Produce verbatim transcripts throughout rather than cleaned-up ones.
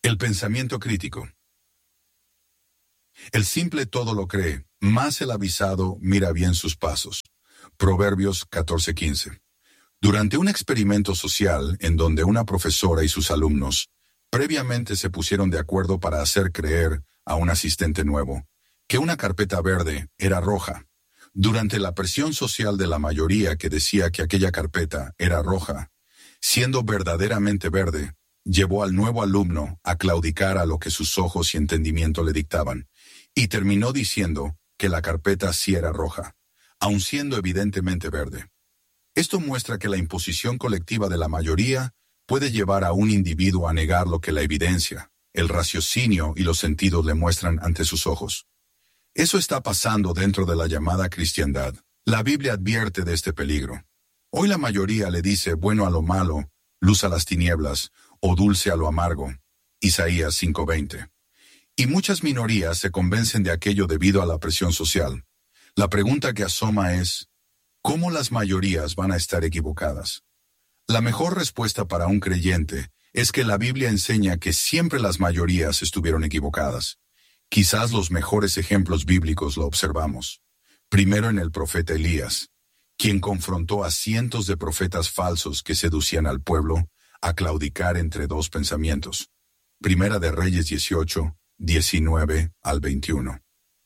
El pensamiento crítico. El simple todo lo cree, mas el avisado mira bien sus pasos. Proverbios catorce quince. Durante un experimento social en donde una profesora y sus alumnos previamente se pusieron de acuerdo para hacer creer a un asistente nuevo que una carpeta verde era roja, durante la presión social de la mayoría que decía que aquella carpeta era roja, siendo verdaderamente verde, llevó al nuevo alumno a claudicar a lo que sus ojos y entendimiento le dictaban, y terminó diciendo que la carpeta sí era roja, aun siendo evidentemente verde. Esto muestra que la imposición colectiva de la mayoría puede llevar a un individuo a negar lo que la evidencia, el raciocinio y los sentidos le muestran ante sus ojos. Eso está pasando dentro de la llamada cristiandad. La Biblia advierte de este peligro. Hoy la mayoría le dice bueno a lo malo, luz a las tinieblas, o dulce a lo amargo. Isaías cinco veinte. Y muchas minorías se convencen de aquello debido a la presión social. La pregunta que asoma es, ¿cómo las mayorías van a estar equivocadas? La mejor respuesta para un creyente es que la Biblia enseña que siempre las mayorías estuvieron equivocadas. Quizás los mejores ejemplos bíblicos lo observamos. Primero en el profeta Elías, quien confrontó a cientos de profetas falsos que seducían al pueblo a claudicar entre dos pensamientos. Primera de Reyes dieciocho, diecinueve al veintiuno.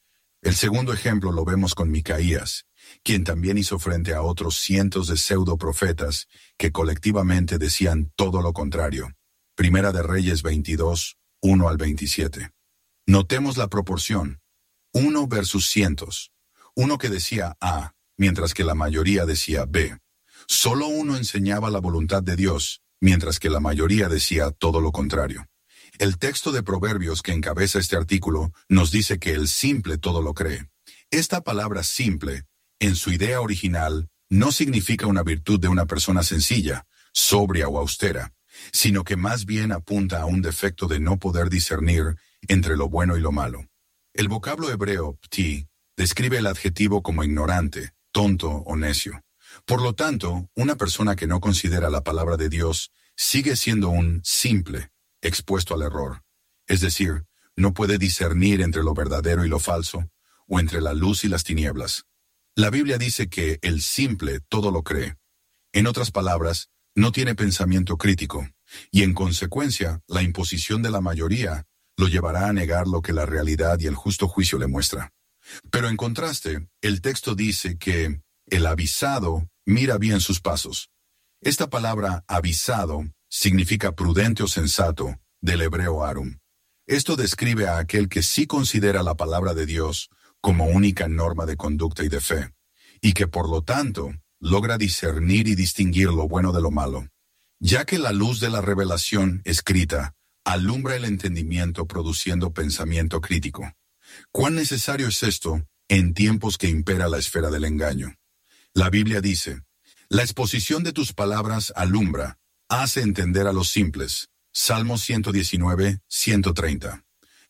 El segundo ejemplo lo vemos con Micaías, quien también hizo frente a otros cientos de pseudoprofetas que colectivamente decían todo lo contrario. Primera de Reyes veintidós, uno al veintisiete. Notemos la proporción, uno versus cientos. Uno que decía A, mientras que la mayoría decía B. Solo uno enseñaba la voluntad de Dios, mientras que la mayoría decía todo lo contrario. El texto de Proverbios que encabeza este artículo nos dice que el simple todo lo cree. Esta palabra simple, en su idea original, no significa una virtud de una persona sencilla, sobria o austera, sino que más bien apunta a un defecto de no poder discernir entre lo bueno y lo malo. El vocablo hebreo pti describe el adjetivo como ignorante, tonto o necio. Por lo tanto, una persona que no considera la palabra de Dios sigue siendo un simple, expuesto al error. Es decir, no puede discernir entre lo verdadero y lo falso, o entre la luz y las tinieblas. La Biblia dice que el simple todo lo cree. En otras palabras, no tiene pensamiento crítico, y en consecuencia, la imposición de la mayoría lo llevará a negar lo que la realidad y el justo juicio le muestra. Pero en contraste, el texto dice que el avisado mira bien sus pasos. Esta palabra avisado significa prudente o sensato, del hebreo arum. Esto describe a aquel que sí considera la palabra de Dios como única norma de conducta y de fe, y que por lo tanto logra discernir y distinguir lo bueno de lo malo, ya que la luz de la revelación escrita alumbra el entendimiento produciendo pensamiento crítico. ¿Cuán necesario es esto en tiempos que impera la esfera del engaño? La Biblia dice, la exposición de tus palabras alumbra, hace entender a los simples. Salmos ciento diecinueve, ciento treinta.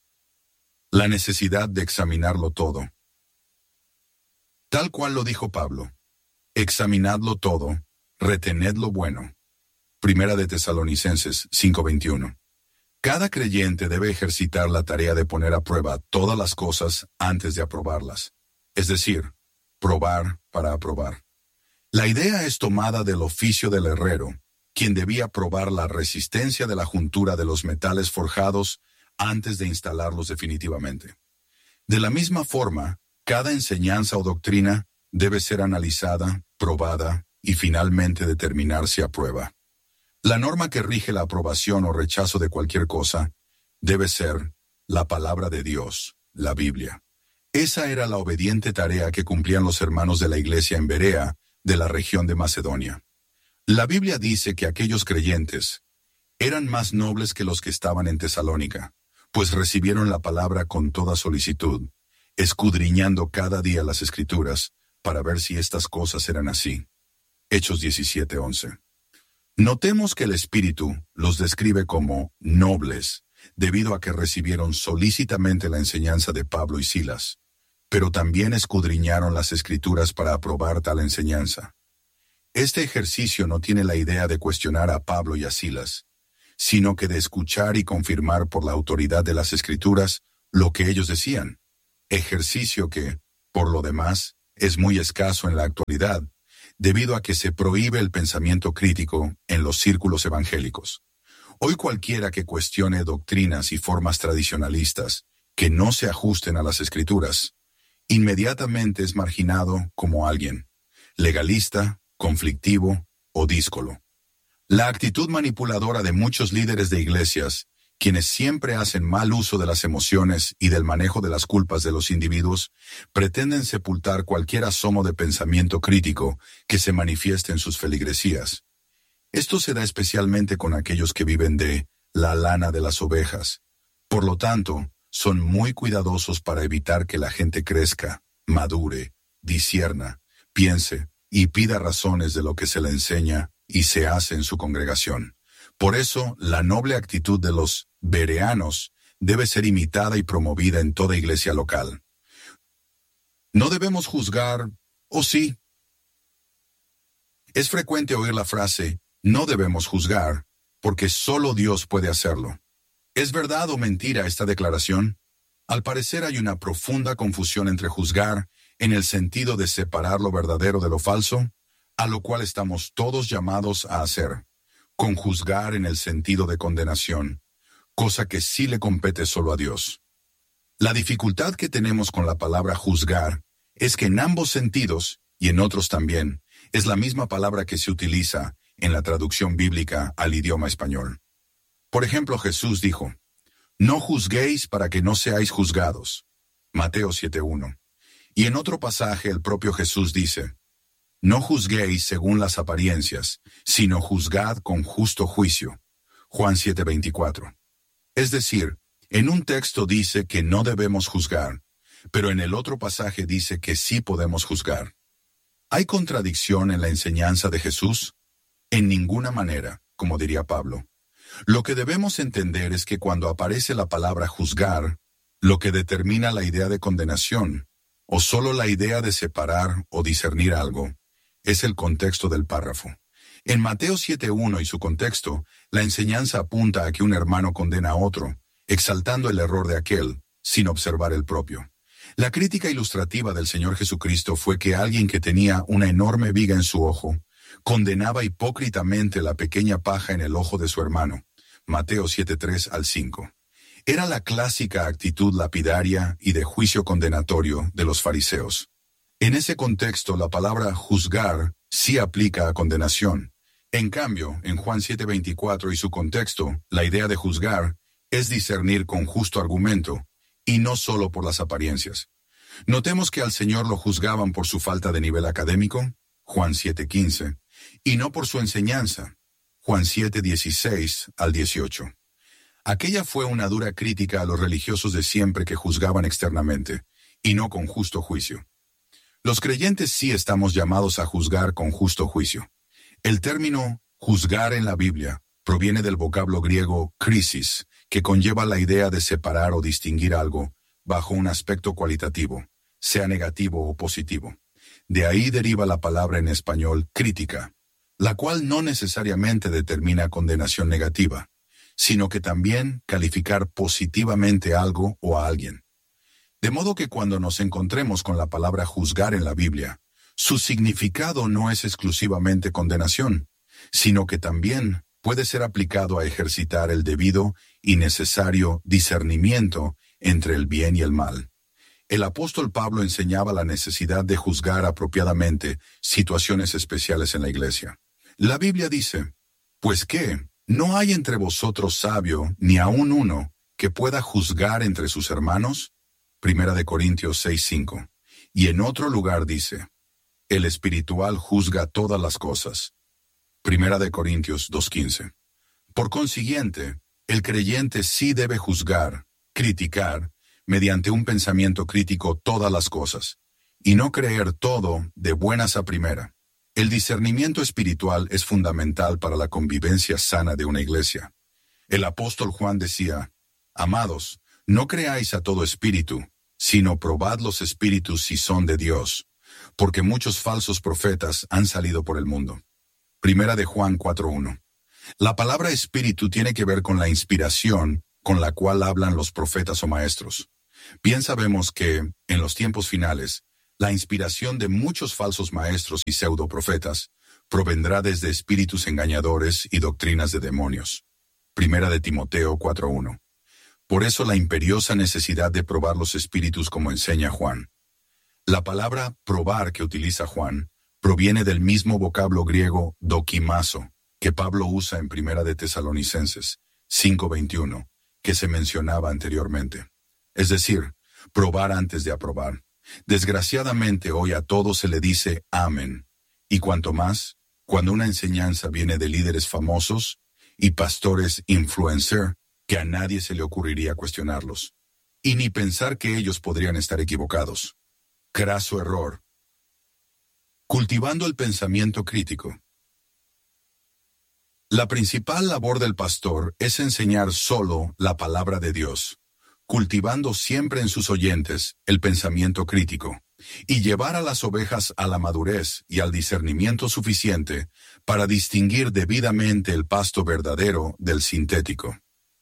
La necesidad de examinarlo todo. Tal cual lo dijo Pablo, examinadlo todo, retened lo bueno. Primera de Tesalonicenses cinco veintiuno. Cada creyente debe ejercitar la tarea de poner a prueba todas las cosas antes de aprobarlas, es decir, probar para aprobar. La idea es tomada del oficio del herrero, quien debía probar la resistencia de la juntura de los metales forjados antes de instalarlos definitivamente. De la misma forma, cada enseñanza o doctrina debe ser analizada, probada y finalmente determinarse a prueba. La norma que rige la aprobación o rechazo de cualquier cosa debe ser la palabra de Dios, la Biblia. Esa era la obediente tarea que cumplían los hermanos de la iglesia en Berea, de la región de Macedonia. La Biblia dice que aquellos creyentes eran más nobles que los que estaban en Tesalónica, pues recibieron la palabra con toda solicitud, escudriñando cada día las Escrituras para ver si estas cosas eran así. Hechos diecisiete once. Notemos que el Espíritu los describe como nobles, debido a que recibieron solícitamente la enseñanza de Pablo y Silas, pero también escudriñaron las Escrituras para aprobar tal enseñanza. Este ejercicio no tiene la idea de cuestionar a Pablo y a Silas, sino que de escuchar y confirmar por la autoridad de las Escrituras lo que ellos decían, ejercicio que, por lo demás, es muy escaso en la actualidad, debido a que se prohíbe el pensamiento crítico en los círculos evangélicos. Hoy cualquiera que cuestione doctrinas y formas tradicionalistas que no se ajusten a las Escrituras, inmediatamente es marginado como alguien legalista, conflictivo o díscolo. La actitud manipuladora de muchos líderes de iglesias, quienes siempre hacen mal uso de las emociones y del manejo de las culpas de los individuos, pretenden sepultar cualquier asomo de pensamiento crítico que se manifieste en sus feligresías. Esto se da especialmente con aquellos que viven de la lana de las ovejas. Por lo tanto, son muy cuidadosos para evitar que la gente crezca, madure, discierna, piense y pida razones de lo que se le enseña y se hace en su congregación. Por eso, la noble actitud de los bereanos debe ser imitada y promovida en toda iglesia local. No debemos juzgar, ¿o sí? Es frecuente oír la frase, no debemos juzgar, porque solo Dios puede hacerlo. ¿Es verdad o mentira esta declaración? Al parecer hay una profunda confusión entre juzgar, en el sentido de separar lo verdadero de lo falso, a lo cual estamos todos llamados a hacer, con juzgar en el sentido de condenación, cosa que sí le compete solo a Dios. La dificultad que tenemos con la palabra juzgar es que en ambos sentidos, y en otros también, es la misma palabra que se utiliza en la traducción bíblica al idioma español. Por ejemplo, Jesús dijo, «No juzguéis para que no seáis juzgados». Mateo siete uno. Y en otro pasaje el propio Jesús dice, «No juzguéis según las apariencias, sino juzgad con justo juicio». Juan siete veinticuatro. Es decir, en un texto dice que no debemos juzgar, pero en el otro pasaje dice que sí podemos juzgar. ¿Hay contradicción en la enseñanza de Jesús? En ninguna manera, como diría Pablo. Lo que debemos entender es que cuando aparece la palabra juzgar, lo que determina la idea de condenación, o solo la idea de separar o discernir algo, es el contexto del párrafo. En Mateo siete uno y su contexto, la enseñanza apunta a que un hermano condena a otro, exaltando el error de aquel, sin observar el propio. La crítica ilustrativa del Señor Jesucristo fue que alguien que tenía una enorme viga en su ojo, condenaba hipócritamente la pequeña paja en el ojo de su hermano. Mateo siete tres al cinco. Era la clásica actitud lapidaria y de juicio condenatorio de los fariseos. En ese contexto, la palabra juzgar sí aplica a condenación. En cambio, en Juan siete veinticuatro y su contexto, la idea de juzgar es discernir con justo argumento, y no solo por las apariencias. Notemos que al Señor lo juzgaban por su falta de nivel académico, Juan siete quince, y no por su enseñanza, Juan siete dieciséis al dieciocho. Aquella fue una dura crítica a los religiosos de siempre que juzgaban externamente, y no con justo juicio. Los creyentes sí estamos llamados a juzgar con justo juicio. El término juzgar en la Biblia proviene del vocablo griego krisis, que conlleva la idea de separar o distinguir algo bajo un aspecto cualitativo, sea negativo o positivo. De ahí deriva la palabra en español crítica, la cual no necesariamente determina condenación negativa, sino que también calificar positivamente algo o a alguien. De modo que cuando nos encontremos con la palabra juzgar en la Biblia, su significado no es exclusivamente condenación, sino que también puede ser aplicado a ejercitar el debido y necesario discernimiento entre el bien y el mal. El apóstol Pablo enseñaba la necesidad de juzgar apropiadamente situaciones especiales en la iglesia. La Biblia dice, «Pues qué, ¿no hay entre vosotros sabio, ni aun uno, que pueda juzgar entre sus hermanos?» Primera de Corintios seis cinco. Y en otro lugar dice, «El espiritual juzga todas las cosas». Primera de Corintios dos quince. Por consiguiente, el creyente sí debe juzgar, criticar, mediante un pensamiento crítico todas las cosas, y no creer todo de buenas a primera. El discernimiento espiritual es fundamental para la convivencia sana de una iglesia. El apóstol Juan decía, «Amados, no creáis a todo espíritu, sino probad los espíritus si son de Dios, porque muchos falsos profetas han salido por el mundo». Primera de Juan cuatro uno. La palabra espíritu tiene que ver con la inspiración con la cual hablan los profetas o maestros. Bien sabemos que, en los tiempos finales, la inspiración de muchos falsos maestros y pseudoprofetas provendrá desde espíritus engañadores y doctrinas de demonios. Primera de Timoteo cuatro uno. Por eso la imperiosa necesidad de probar los espíritus como enseña Juan. La palabra probar que utiliza Juan proviene del mismo vocablo griego dokimazo, que Pablo usa en Primera de Tesalonicenses cinco veintiuno, que se mencionaba anteriormente. Es decir, probar antes de aprobar. Desgraciadamente hoy a todo se le dice amén, y cuanto más, cuando una enseñanza viene de líderes famosos y pastores influencer, que a nadie se le ocurriría cuestionarlos, y ni pensar que ellos podrían estar equivocados. Craso error. Cultivando el pensamiento crítico. La principal labor del pastor es enseñar solo la palabra de Dios, cultivando siempre en sus oyentes el pensamiento crítico, y llevar a las ovejas a la madurez y al discernimiento suficiente para distinguir debidamente el pasto verdadero del sintético.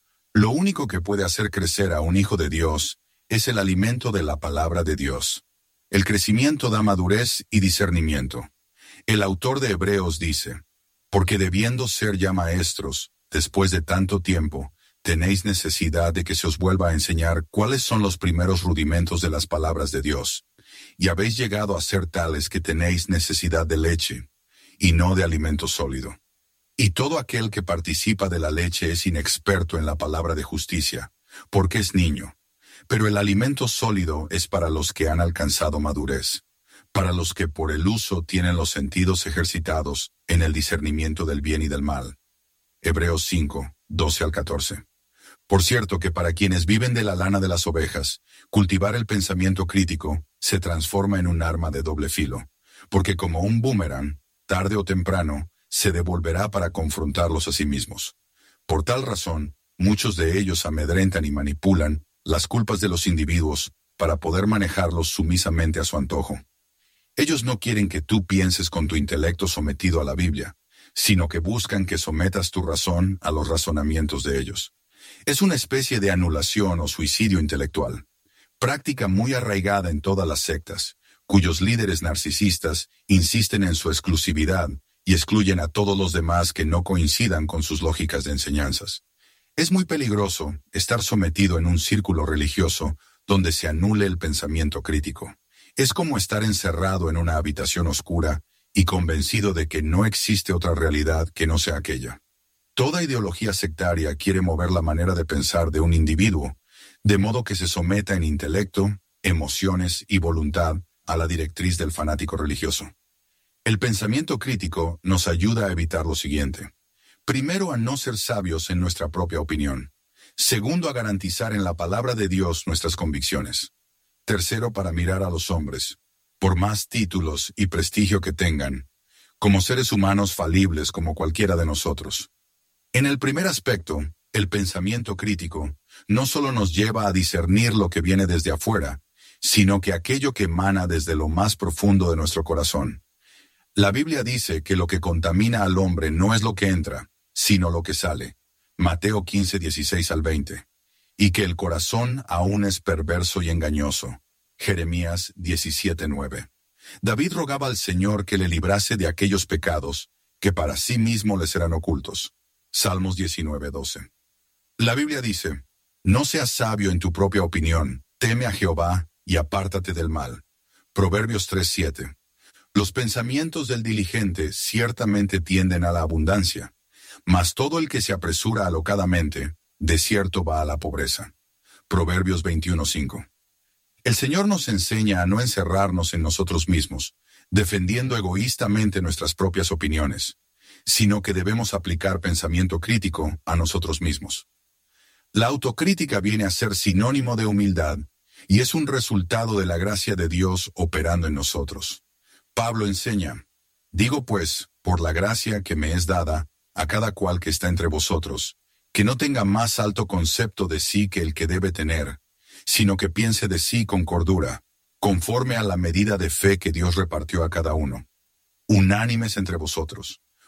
Lo único que puede hacer crecer a un hijo de Dios es el alimento de la palabra de Dios. El crecimiento da madurez y discernimiento. El autor de Hebreos dice, porque debiendo ser ya maestros, después de tanto tiempo, tenéis necesidad de que se os vuelva a enseñar cuáles son los primeros rudimentos de las palabras de Dios, y habéis llegado a ser tales que tenéis necesidad de leche, y no de alimento sólido. Y todo aquel que participa de la leche es inexperto en la palabra de justicia, porque es niño. Pero el alimento sólido es para los que han alcanzado madurez, para los que por el uso tienen los sentidos ejercitados en el discernimiento del bien y del mal. Hebreos cinco, doce al catorce. Por cierto que para quienes viven de la lana de las ovejas, cultivar el pensamiento crítico se transforma en un arma de doble filo, porque como un boomerang, tarde o temprano, se devolverá para confrontarlos a sí mismos. Por tal razón, muchos de ellos amedrentan y manipulan las culpas de los individuos para poder manejarlos sumisamente a su antojo. Ellos no quieren que tú pienses con tu intelecto sometido a la Biblia, sino que buscan que sometas tu razón a los razonamientos de ellos. Es una especie de anulación o suicidio intelectual, práctica muy arraigada en todas las sectas, cuyos líderes narcisistas insisten en su exclusividad y excluyen a todos los demás que no coincidan con sus lógicas de enseñanzas. Es muy peligroso estar sometido en un círculo religioso donde se anule el pensamiento crítico. Es como estar encerrado en una habitación oscura y convencido de que no existe otra realidad que no sea aquella. Toda ideología sectaria quiere mover la manera de pensar de un individuo, de modo que se someta en intelecto, emociones y voluntad a la directriz del fanático religioso. El pensamiento crítico nos ayuda a evitar lo siguiente. Primero, a no ser sabios en nuestra propia opinión. Segundo, a garantizar en la palabra de Dios nuestras convicciones. Tercero, para mirar a los hombres, por más títulos y prestigio que tengan, como seres humanos falibles como cualquiera de nosotros. En el primer aspecto, el pensamiento crítico no solo nos lleva a discernir lo que viene desde afuera, sino que aquello que emana desde lo más profundo de nuestro corazón. La Biblia dice que lo que contamina al hombre no es lo que entra, sino lo que sale. Mateo quince, dieciséis al veinte. Y que el corazón aún es perverso y engañoso. Jeremías diecisiete, nueve. David rogaba al Señor que le librase de aquellos pecados que para sí mismo le serán ocultos. Salmos diecinueve, doce. La Biblia dice, no seas sabio en tu propia opinión, teme a Jehová y apártate del mal. Proverbios tres, siete. Los pensamientos del diligente ciertamente tienden a la abundancia, mas todo el que se apresura alocadamente, de cierto va a la pobreza. Proverbios veintiuno, cinco. El Señor nos enseña a no encerrarnos en nosotros mismos, defendiendo egoístamente nuestras propias opiniones, sino que debemos aplicar pensamiento crítico a nosotros mismos. La autocrítica viene a ser sinónimo de humildad, y es un resultado de la gracia de Dios operando en nosotros. Pablo enseña, digo pues, por la gracia que me es dada, a cada cual que está entre vosotros, que no tenga más alto concepto de sí que el que debe tener, sino que piense de sí con cordura, conforme a la medida de fe que Dios repartió a cada uno. Unánimes entre vosotros,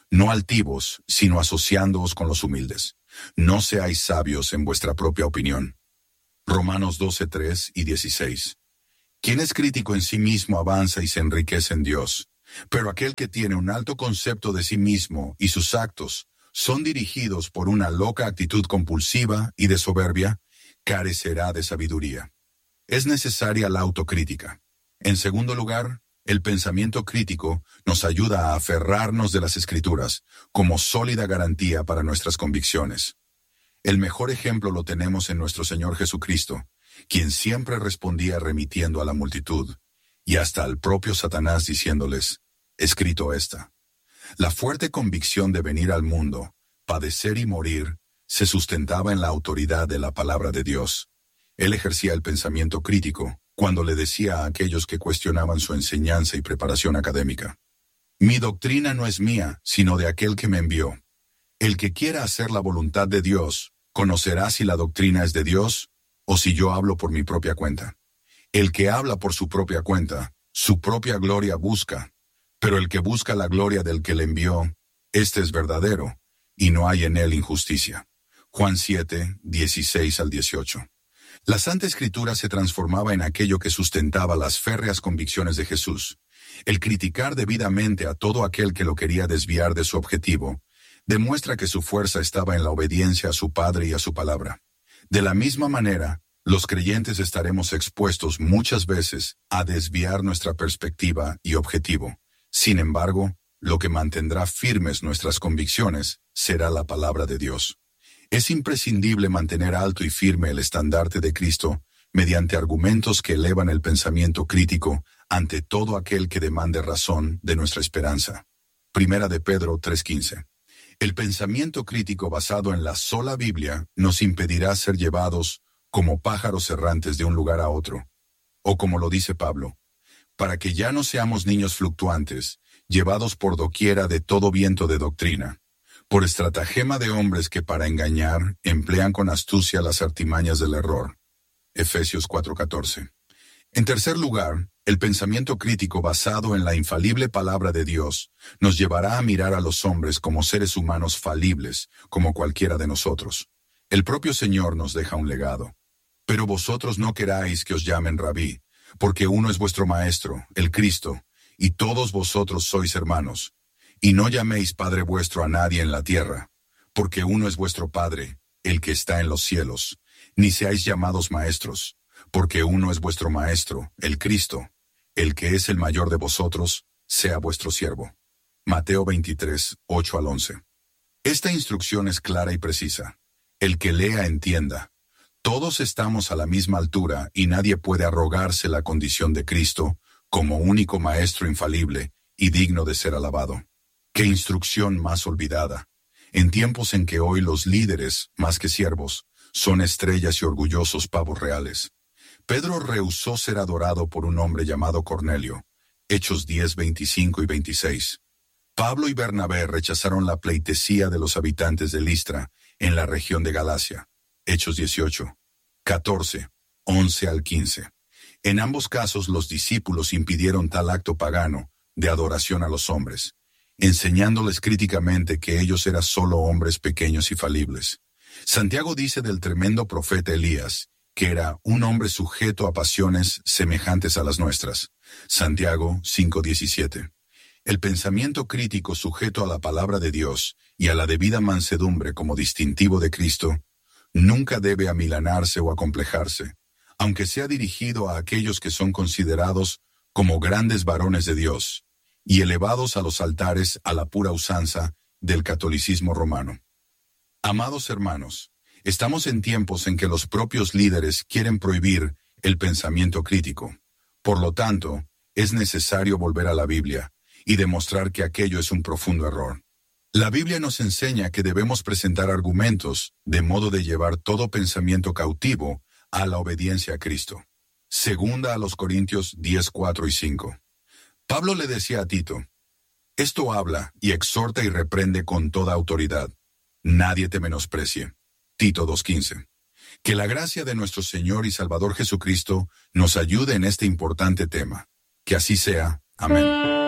No altivos, sino asociándoos con los humildes. No seáis sabios en vuestra propia opinión. Romanos doce, tres y dieciséis. Quien es crítico en sí mismo avanza y se enriquece en Dios, pero aquel que tiene un alto concepto de sí mismo y sus actos son dirigidos por una loca actitud compulsiva y de soberbia, carecerá de sabiduría. Es necesaria la autocrítica. En segundo lugar, el pensamiento crítico nos ayuda a aferrarnos de las Escrituras como sólida garantía para nuestras convicciones. El mejor ejemplo lo tenemos en nuestro Señor Jesucristo, quien siempre respondía remitiendo a la multitud, y hasta al propio Satanás diciéndoles, escrito está. La fuerte convicción de venir al mundo, padecer y morir, se sustentaba en la autoridad de la palabra de Dios. Él ejercía el pensamiento crítico cuando le decía a aquellos que cuestionaban su enseñanza y preparación académica, mi doctrina no es mía, sino de aquel que me envió. El que quiera hacer la voluntad de Dios, conocerá si la doctrina es de Dios o si yo hablo por mi propia cuenta. El que habla por su propia cuenta, su propia gloria busca, pero el que busca la gloria del que le envió, este es verdadero, y no hay en él injusticia. Juan siete, dieciséis al dieciocho. La Santa Escritura se transformaba en aquello que sustentaba las férreas convicciones de Jesús. El criticar debidamente a todo aquel que lo quería desviar de su objetivo, demuestra que su fuerza estaba en la obediencia a su Padre y a su palabra. De la misma manera, los creyentes estaremos expuestos muchas veces a desviar nuestra perspectiva y objetivo. Sin embargo, lo que mantendrá firmes nuestras convicciones será la palabra de Dios. Es imprescindible mantener alto y firme el estandarte de Cristo mediante argumentos que elevan el pensamiento crítico ante todo aquel que demande razón de nuestra esperanza. Primera de Pedro tres quince. El pensamiento crítico basado en la sola Biblia nos impedirá ser llevados como pájaros errantes de un lugar a otro, o como lo dice Pablo, para que ya no seamos niños fluctuantes, llevados por doquiera de todo viento de doctrina, por estratagema de hombres que para engañar emplean con astucia las artimañas del error. Efesios cuatro catorce. En tercer lugar, el pensamiento crítico basado en la infalible palabra de Dios nos llevará a mirar a los hombres como seres humanos falibles, como cualquiera de nosotros. El propio Señor nos deja un legado. Pero vosotros no queráis que os llamen rabí, porque uno es vuestro maestro, el Cristo, y todos vosotros sois hermanos. Y no llaméis Padre vuestro a nadie en la tierra, porque uno es vuestro Padre, el que está en los cielos. Ni seáis llamados maestros, porque uno es vuestro Maestro, el Cristo. El que es el mayor de vosotros, sea vuestro siervo. Mateo veintitrés, ocho al once. Esta instrucción es clara y precisa. El que lea entienda. Todos estamos a la misma altura y nadie puede arrogarse la condición de Cristo como único Maestro infalible y digno de ser alabado. ¡Qué instrucción más olvidada! En tiempos en que hoy los líderes, más que siervos, son estrellas y orgullosos pavos reales. Pedro rehusó ser adorado por un hombre llamado Cornelio. Hechos diez, veinticinco y veintiséis. Pablo y Bernabé rechazaron la pleitesía de los habitantes de Listra en la región de Galacia. Hechos dieciocho, catorce, once al quince. En ambos casos los discípulos impidieron tal acto pagano de adoración a los hombres, enseñándoles críticamente que ellos eran solo hombres pequeños y falibles. Santiago dice del tremendo profeta Elías, que era un hombre sujeto a pasiones semejantes a las nuestras. Santiago cinco diecisiete. El pensamiento crítico sujeto a la palabra de Dios y a la debida mansedumbre como distintivo de Cristo, nunca debe amilanarse o acomplejarse, aunque sea dirigido a aquellos que son considerados como grandes varones de Dios y elevados a los altares a la pura usanza del catolicismo romano. Amados hermanos, estamos en tiempos en que los propios líderes quieren prohibir el pensamiento crítico. Por lo tanto, es necesario volver a la Biblia y demostrar que aquello es un profundo error. La Biblia nos enseña que debemos presentar argumentos de modo de llevar todo pensamiento cautivo a la obediencia a Cristo. Segunda a los Corintios diez, cuatro y cinco. Pablo le decía a Tito, esto habla y exhorta y reprende con toda autoridad. Nadie te menosprecie. Tito dos quince. Que la gracia de nuestro Señor y Salvador Jesucristo nos ayude en este importante tema. Que así sea. Amén.